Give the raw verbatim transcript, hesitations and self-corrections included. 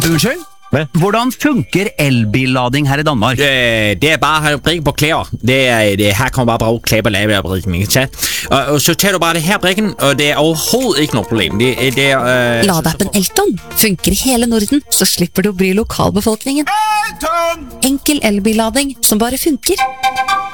Unnskyld? Hvad? Hvordan funker elbillading her i Danmark? Øh, det er bare at have brikken på klæder. Det er, det, her kommer bare bruge klæber lave af brikken, ikke tage. Og, og så tager du bare det her brikken, og det er overhovedet ikke noget problem. Det, det er... Øh... Ladeappen Elton funker i hele Norden, så slipper du å bry lokalbefolkningen. Enkel elbillading som bare funker.